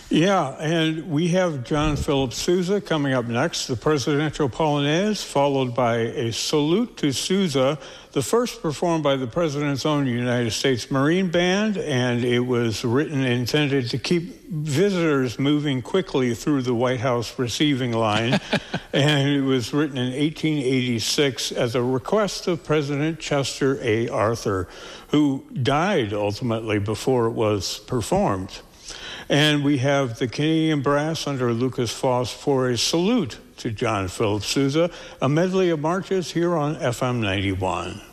Yeah, and we have John Philip Sousa coming up next, the Presidential Polonaise, followed by a Salute to Sousa, the first performed by the President's own United States Marine Band, and it was written and intended to keep visitors moving quickly through the White House receiving line. And it was written in 1886 as a request of President Chester A. Arthur, who died ultimately before it was performed. And we have the Canadian Brass under Lucas Foss for a salute to John Philip Sousa, a medley of marches here on FM 91.